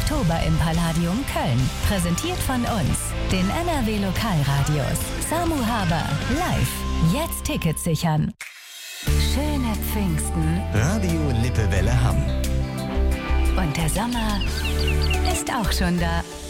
Oktober im Palladium Köln. Präsentiert von uns, den NRW Lokalradios. Samu Haber, live. Jetzt Tickets sichern. Schöne Pfingsten. Radio Lippewelle Hamm. Und der Sommer ist auch schon da.